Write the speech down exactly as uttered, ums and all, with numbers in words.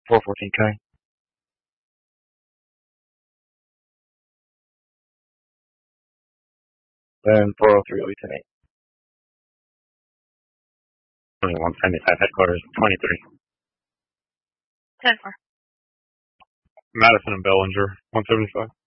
four fourteen K. Then four oh three, ten eight. twenty-one seventy-five headquarters, twenty-three. ten four. Madison and Bellinger, one seventy-five.